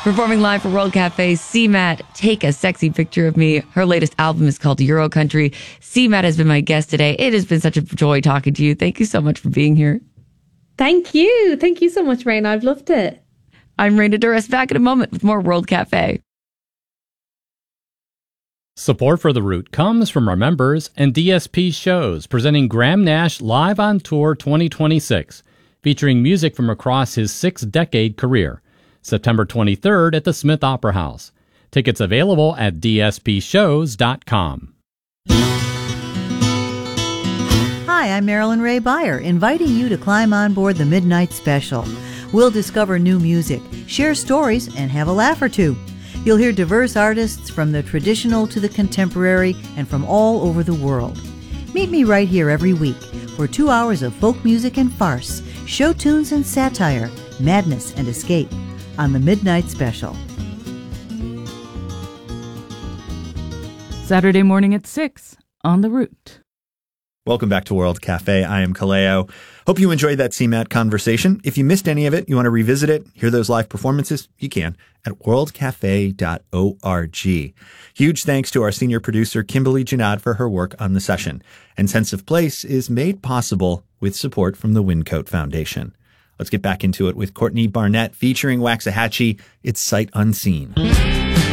Performing live for World Cafe, CMAT, Take a Sexy Picture of Me. Her latest album is called Euro Country. CMAT has been my guest today. It has been such a joy talking to you. Thank you so much for being here. Thank you. Thank you so much, Raina. I've loved it. I'm Raina Douris, back in a moment with more World Cafe. Support for The Root comes from our members and DSP shows, presenting Graham Nash Live on Tour 2026, featuring music from across his 6-decade career. September 23rd at the Smith Opera House. Tickets available at dspshows.com. Hi, I'm Marilyn Ray Beyer, inviting you to climb on board the Midnight Special. We'll discover new music, share stories, and have a laugh or two. You'll hear diverse artists from the traditional to the contemporary and from all over the world. Meet me right here every week for 2 hours of folk music and farce, show tunes and satire, madness and escape on the Midnight Special. Saturday morning at 6 on The Root. Welcome back to World Cafe. I am Kaleo. Hope you enjoyed that CMAT conversation. If you missed any of it, you want to revisit it, hear those live performances, you can at worldcafe.org. Huge thanks to our senior producer, Kimberly Janad, for her work on the session. And Sense of Place is made possible with support from the Wyncote Foundation. Let's get back into it with Courtney Barnett featuring Waxahachie. It's Sight Unseen.